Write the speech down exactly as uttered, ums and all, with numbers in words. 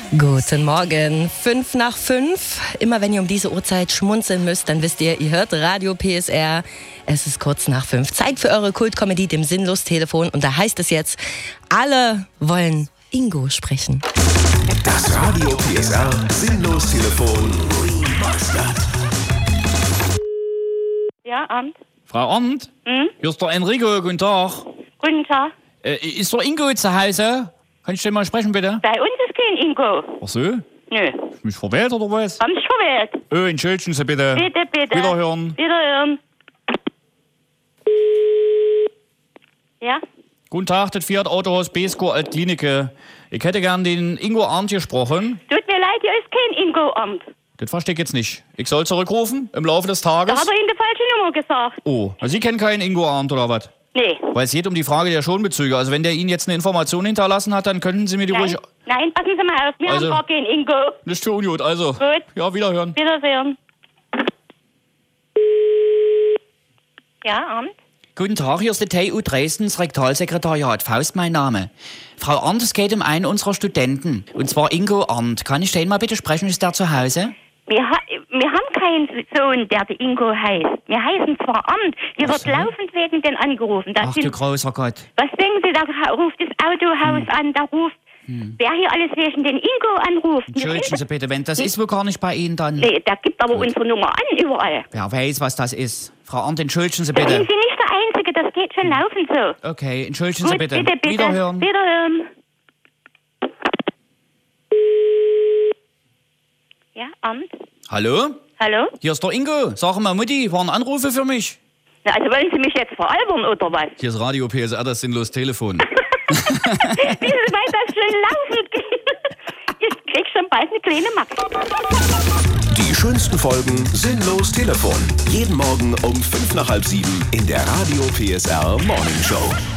Guten Morgen, fünf nach fünf. Immer wenn ihr um diese Uhrzeit schmunzeln müsst, dann wisst ihr, ihr hört Radio P S R. Es ist kurz nach fünf. Zeit für eure Kultkomödie, dem Sinnlos-Telefon. Und da heißt es jetzt, alle wollen Ingo sprechen. Das Radio P S R Sinnlos-Telefon Remastered. Ja, Amt. Frau Amt? Hm? Hier ist der Enrico, guten Tag. Guten Tag. Äh, ist der Ingo zu Hause? Kann ich den mal sprechen, bitte? Bei uns ist kein Ingo. Ach so? Nö. Ist mich verwählt oder was? Haben Sie verwählt? Oh, entschuldigen Sie bitte. Bitte, bitte. Wiederhören. Wiederhören. Ja? Guten Tag, das Fiat Autohaus Besko Altklinike. Ich hätte gern den Ingo Arndt gesprochen. Tut mir leid, hier ist kein Ingo-Amt. Das verstehe ich jetzt nicht. Ich soll zurückrufen im Laufe des Tages? Da hat er Ihnen die falsche Nummer gesagt. Oh, also Sie kennen keinen Ingo Arndt oder was? Nee. Weil es geht um die Frage der Schonbezüge. Also wenn der Ihnen jetzt eine Information hinterlassen hat, dann könnten Sie mir die Nein, ruhig... nein, passen Sie mal auf. Wir Also- haben gar keinen Ingo. Das ist schon gut, also. Gut. Ja, wiederhören. Wiedersehen. Ja, Amt. Guten Tag, hier ist der T U Dresden, das Rektalsekretariat. Faust mein Name. Frau Arndt, es geht um einen unserer Studenten. Und zwar Ingo Arndt. Kann ich den mal bitte sprechen? Ist der zu Hause? Wir, ha wir haben keinen Sohn, der der Ingo heißt. Wir heißen zwar Amt. Hier Ach wird so. laufend wegen den angerufen. Das Ach du sind, großer Gott. was denken Sie, da ruft das Autohaus Hm. an, da ruft, wer hier alles wegen den Ingo anruft. Wir Entschuldigen sind- Sie bitte, wenn das ist wohl gar nicht bei Ihnen dann. Nee, der gibt aber unsere Nummer an, überall. Wer weiß, was das ist. Frau Arndt, entschuldigen Sie Da sind bitte. Sie nicht der Einzige, das geht schon laufend so. Okay, entschuldigen Gut, Sie bitte. bitte, bitte. Wiederhören. Wiederhören. Ja, Amt. Hallo? Hallo? Hier ist der Ingo. Sag mal, Mutti, waren Anrufe für mich? Na, also wollen Sie mich jetzt veralbern, oder was? Hier ist Radio P S R, das Sinnlos-Telefon. Wissen Sie, weil das schon laufend geht. Ich krieg schon bald eine kleine Max. Die schönsten Folgen Sinnlos Telefon. Jeden Morgen um fünf nach halb sieben in der Radio P S R Morning Show.